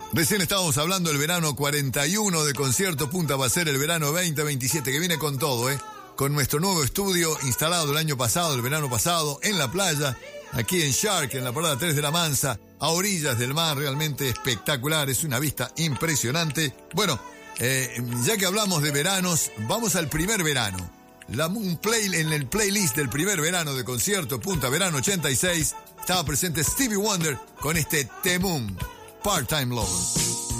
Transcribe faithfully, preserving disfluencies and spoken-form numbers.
Recién estábamos hablando del verano cuarenta y uno de Concierto Punta, va a ser el verano veinte veintisiete, que viene con todo, ¿eh? Con nuestro nuevo estudio instalado el año pasado, el verano pasado, en la playa, aquí en Shark, en la parada tres de la Mansa, a orillas del mar, realmente espectacular, es una vista impresionante. Bueno, eh, ya que hablamos de veranos, vamos al primer verano. La, un play, en el playlist del primer verano de Concierto Punta, verano ochenta y seis, estaba presente Stevie Wonder con este temum, Part-Time Lover.